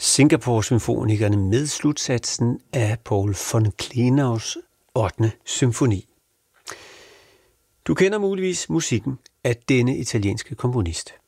Singapore-symfonikerne med slutsatsen af Paul von Klenaus 8. symfoni. Du kender muligvis musikken af denne italienske komponist.